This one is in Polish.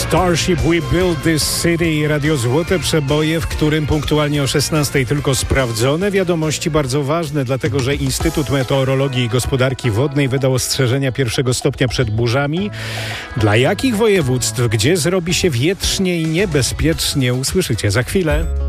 Starship We Build This City i Radio Złote Przeboje, w którym punktualnie o 16 tylko sprawdzone wiadomości bardzo ważne, dlatego że Instytut Meteorologii i Gospodarki Wodnej wydał ostrzeżenia 1. stopnia przed burzami. Dla jakich województw, gdzie zrobi się wietrznie i niebezpiecznie, usłyszycie za chwilę.